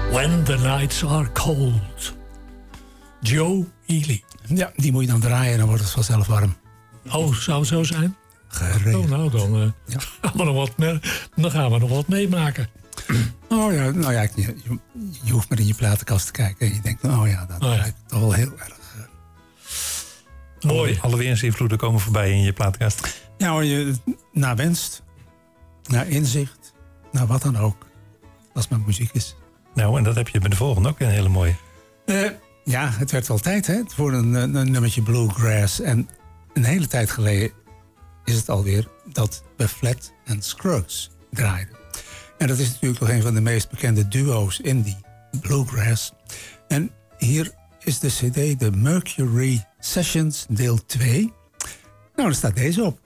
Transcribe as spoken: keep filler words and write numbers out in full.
When the Nights Are Cold. Joe Ely. Ja, die moet je dan draaien en dan wordt het vanzelf warm. Oh, zou het zo zijn? Geregeld. Oh, nou, dan, uh, ja. gaan we nog wat me- dan gaan we nog wat meemaken. Oh ja, nou ja, je, je, je hoeft maar in je platenkast te kijken en je denkt, oh ja, dat Oh ja. lijkt toch wel heel erg. Mooi. Alle, alle weersinvloeden komen voorbij in je platenkast. Ja hoor, je naar wenst, naar inzicht, naar wat dan ook. Als het maar muziek is. Nou, en dat heb je bij de volgende ook een hele mooie. Uh, ja, het werd wel tijd hè, voor een, een, een nummertje bluegrass. En een hele tijd geleden is het alweer dat we Flat and Scruggs draaiden. En dat is natuurlijk nog een van de meest bekende duo's in die bluegrass. En hier is de cd, de Mercury Sessions deel twee. Nou, daar staat deze op.